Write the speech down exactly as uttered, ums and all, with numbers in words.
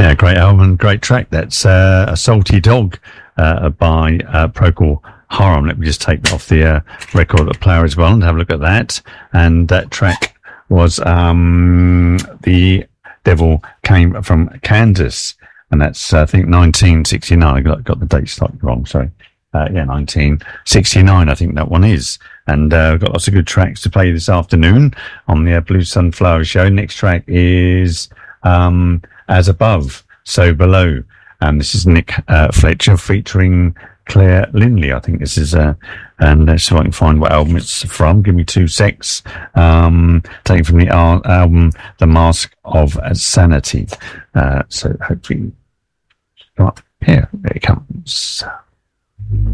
Yeah, great album, great track. That's uh, A Salty Dog uh, by uh, Procol Harum. Let me just take that off the uh, record player as well and have a look at that. And that track was um, The Devil Came from Kansas. And that's, uh, I think, nineteen sixty-nine. I got, got the date slightly wrong, sorry. Uh, yeah, nineteen sixty-nine, I think that one is. And uh, we've got lots of good tracks to play this afternoon on the uh, Blue Sunflower Show. Next track is um, As Above, So Below. And this is Nick uh, Fletcher featuring Claire Lindley. I think this is, uh, and let's see if I can find what album it's from. Give me two secs. Um, taken from the al- album The Mask of Sanity. Uh, so hopefully, come up here. There it comes.